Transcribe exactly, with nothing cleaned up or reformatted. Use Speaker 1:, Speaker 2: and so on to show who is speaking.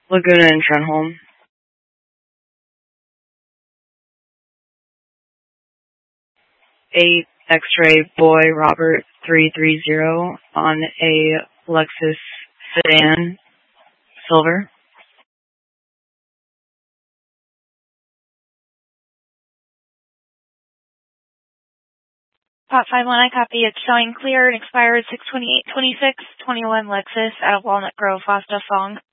Speaker 1: Laguna and Trenholm. eight X-ray Boy Robert three three zero on a Lexus sedan, silver.
Speaker 2: Pot five one, I copy. It's showing clear and expired six twenty-eight twenty-six, twenty-one Lexus out of Walnut Grove, Fosta Fong.